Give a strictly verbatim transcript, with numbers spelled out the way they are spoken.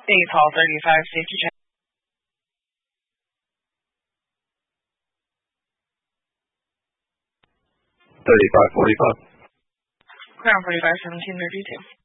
Eight Hall thirty-five, safety check. thirty-five forty-five. Crown forty-five seventeen, review two.